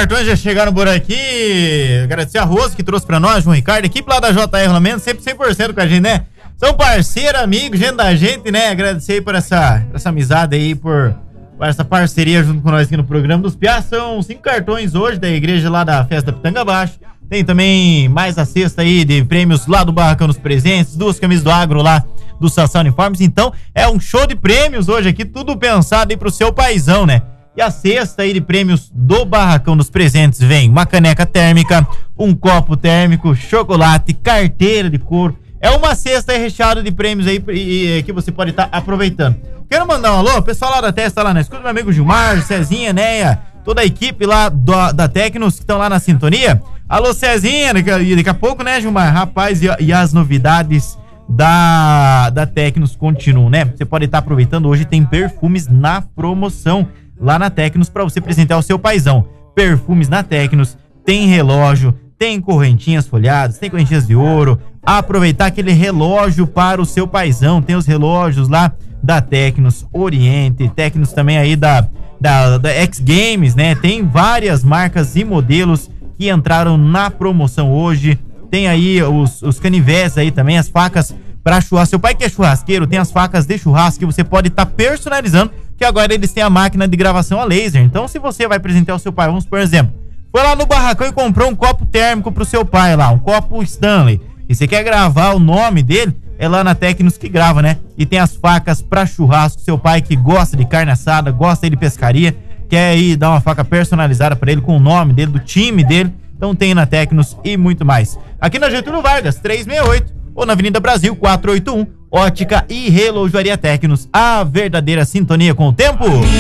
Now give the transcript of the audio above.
cartões já chegaram por aqui. Agradecer a Rose que trouxe pra nós, João Ricardo, equipe lá da JR Lamento, sempre 100% com a gente, né? São parceiro, amigo, gente da gente, né? Agradecer aí por essa amizade aí, por essa parceria junto com nós aqui no programa dos Piá. São 5 cartões hoje da igreja lá da Festa da Pitanga Baixo. Tem também mais a cesta aí de prêmios lá do Barracão dos Presentes, 2 camisas do Agro lá do Sassão Uniformes. Então, é um show de prêmios hoje aqui, tudo pensado aí pro seu paizão, né? E a cesta aí de prêmios do Barracão dos Presentes vem uma caneca térmica, um copo térmico, chocolate, carteira de couro. É uma cesta aí recheada de prêmios aí que você pode estar aproveitando. Quero mandar um alô, pessoal lá da Testa, lá na escuta, meu amigo Gilmar, Cezinha, Neia, toda a equipe lá da Tecnos que estão lá na sintonia. Alô, Cezinha, daqui a pouco, né, Gilmar? Rapaz, e as novidades da Tecnos continuam, né? Você pode estar aproveitando, hoje tem perfumes na promoção lá na Tecnos para você presentear o seu paizão. Perfumes na Tecnos, tem relógio, tem correntinhas folhadas, tem correntinhas de ouro. Aproveitar aquele relógio para o seu paizão. Tem os relógios lá da Tecnos Oriente, Tecnos também aí da X Games, né? Tem várias marcas e modelos que entraram na promoção hoje. Tem aí os canivetes aí também, as facas para churrasco. Seu pai que é churrasqueiro, tem as facas de churrasco que você pode estar personalizando, que agora eles têm a máquina de gravação a laser. Então, se você vai presentear o seu pai, vamos por exemplo, foi lá no Barracão e comprou um copo térmico pro seu pai lá, um copo Stanley, e você quer gravar o nome dele, é lá na Tecnos que grava, né? E tem as facas pra churrasco, seu pai que gosta de carne assada, gosta de pescaria, quer ir dar uma faca personalizada pra ele com o nome dele, do time dele, então tem na Tecnos e muito mais. Aqui na Getúlio Vargas, 368, ou na Avenida Brasil, 481, Ótica e Relojoaria Tecnos, a verdadeira sintonia com o tempo.